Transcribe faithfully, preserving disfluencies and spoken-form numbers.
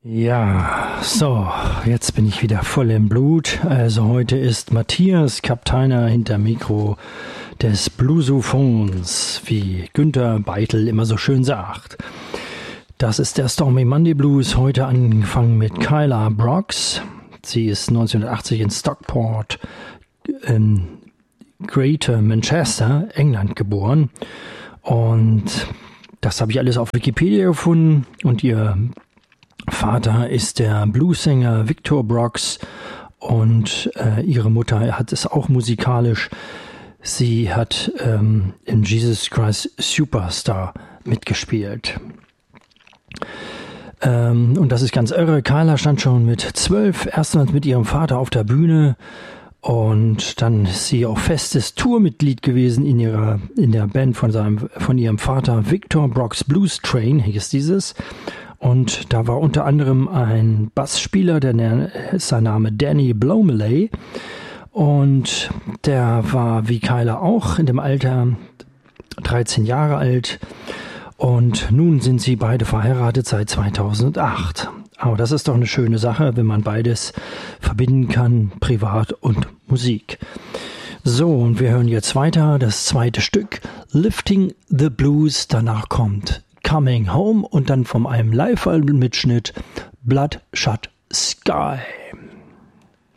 Ja, so, jetzt bin ich wieder voll im Blut. Also heute ist Matthias Kapteiner hinter Mikro des Bluesophons, wie Günther Beitel immer so schön sagt. Das ist der Stormy Monday Blues, heute angefangen mit Kyla Brooks. Sie ist neunzehnhundertachtzig in Stockport, in Greater Manchester, England geboren. Und das habe ich alles auf Wikipedia gefunden und ihr Vater ist der Bluesänger Victor Brooks und äh, ihre Mutter hat es auch musikalisch. Sie hat ähm, in Jesus Christ Superstar mitgespielt. Ähm, und das ist ganz irre. Kyla stand schon mit zwölf erstmals mit ihrem Vater auf der Bühne und dann ist sie auch festes Tourmitglied gewesen in ihrer in der Band von seinem von ihrem Vater Victor Brooks Blues Train hieß dieses. Und da war unter anderem ein Bassspieler, der ist sein Name Danny Blomeley. Und der war wie Kyla auch in dem Alter dreizehn Jahre alt. Und nun sind sie beide verheiratet seit zweitausendacht. Aber das ist doch eine schöne Sache, wenn man beides verbinden kann, privat und Musik. So, und wir hören jetzt weiter das zweite Stück, Lifting the Blues. Danach kommt Coming Home und dann von einem Live-Album-Mitschnitt Bloodshot Sky.